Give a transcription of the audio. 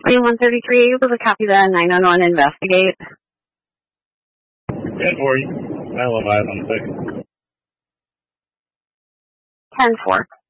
Lane 133, are you able to copy that 911 investigate? 10-4, 915 on the 6. 10-4.